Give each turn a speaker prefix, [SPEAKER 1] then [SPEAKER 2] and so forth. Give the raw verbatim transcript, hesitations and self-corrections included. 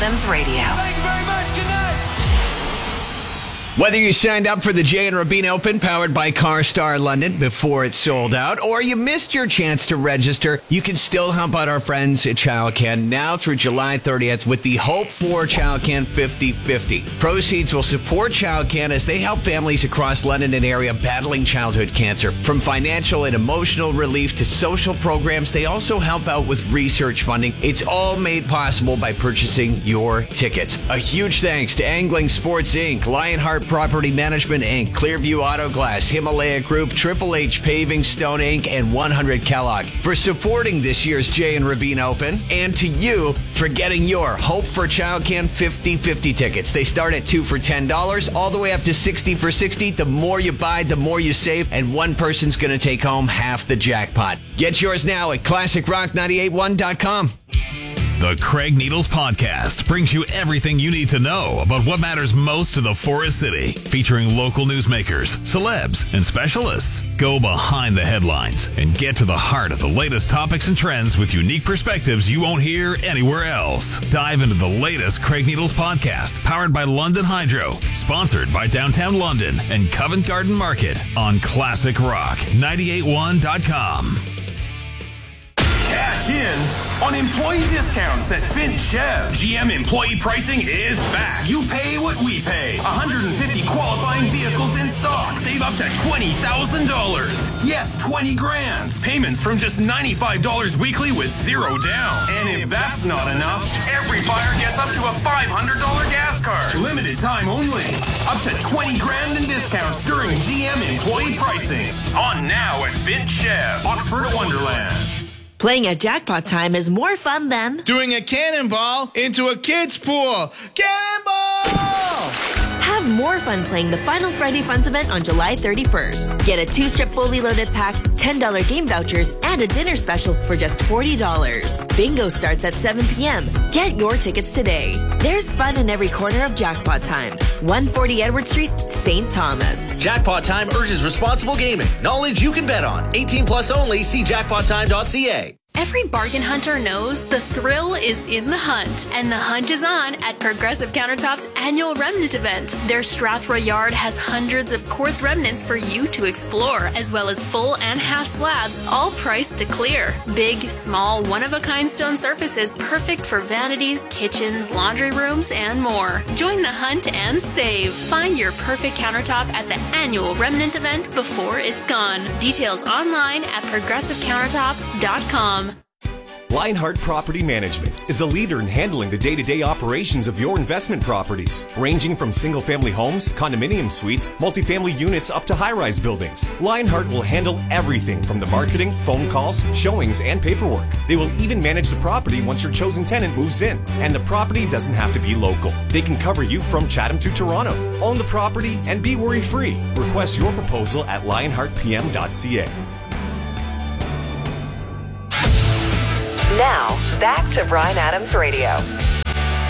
[SPEAKER 1] Adams Radio.
[SPEAKER 2] Thank you very much. Good night.
[SPEAKER 3] Whether you signed up for the Jay and Rabin Open powered by CarStar London before it sold out, or you missed your chance to register, you can still help out our friends at ChildCan now through July thirtieth with the Hope for ChildCan fifty fifty. Proceeds will support ChildCan as they help families across London and area battling childhood cancer. From financial and emotional relief to social programs, they also help out with research funding. It's all made possible by purchasing your tickets. A huge thanks to Angling Sports Incorporated, Lionheart Property Management Incorporated, Clearview Auto Glass, Himalaya Group, Triple H Paving, Stone Incorporated, and one hundred Kellogg for supporting this year's Jay and Rabin Open, and to you for getting your Hope for ChildCan fifty fifty tickets. They start at two for ten dollars, all the way up to sixty for sixty. The more you buy, the more you save, and one person's going to take home half the jackpot. Get yours now at classic rock nine eight one dot com.
[SPEAKER 4] The Craig Needles Podcast brings you everything you need to know about what matters most to the Forest City, featuring local newsmakers, celebs, and specialists. Go behind the headlines and get to the heart of the latest topics and trends with unique perspectives you won't hear anywhere else. Dive into the latest Craig Needles Podcast, powered by London Hydro, sponsored by Downtown London and Covent Garden Market on classic rock ninety-eight one dot com.
[SPEAKER 5] Cash in on employee discounts at Finch Chev. G M employee pricing is back. You pay what we pay. one hundred fifty qualifying vehicles in stock. Save up to twenty thousand dollars. Yes, twenty grand. Payments from just ninety-five dollars weekly with zero down. And if that's not enough, every buyer gets up to a five hundred dollars gas card. Limited time only. Up to twenty grand in discounts during G M employee pricing. On now at Finch Chev, Oxford Wonderland.
[SPEAKER 6] Playing at Jackpot Time is more fun than
[SPEAKER 7] doing a cannonball into a kid's pool. Cannonball!
[SPEAKER 6] Have more fun playing the Final Friday Funds event on July thirty-first. Get a two-strip fully loaded pack, ten dollars game vouchers, and a dinner special for just forty dollars. Bingo starts at seven p.m. Get your tickets today. There's fun in every corner of Jackpot Time. one forty Edward Street, Saint Thomas.
[SPEAKER 8] Jackpot Time urges responsible gaming. Knowledge you can bet on. eighteen plus only. See jackpot time dot c a.
[SPEAKER 9] Every bargain hunter knows the thrill is in the hunt, and the hunt is on at Progressive Countertop's annual remnant event. Their Strathroy yard has hundreds of quartz remnants for you to explore, as well as full and half slabs, all priced to clear. Big, small, one-of-a-kind stone surfaces perfect for vanities, kitchens, laundry rooms, and more. Join the hunt and save. Find your perfect countertop at the annual remnant event before it's gone. Details online at progressive countertop dot com.
[SPEAKER 10] Lionheart Property Management is a leader in handling the day-to-day operations of your investment properties, ranging from single-family homes, condominium suites, multifamily units, up to high-rise buildings. Lionheart will handle everything from the marketing, phone calls, showings, and paperwork. They will even manage the property once your chosen tenant moves in, and the property doesn't have to be local. They can cover you from Chatham to Toronto. Own the property and be worry-free. Request your proposal at lionheart p m dot c a.
[SPEAKER 1] Now, back to Bryan Adams Radio.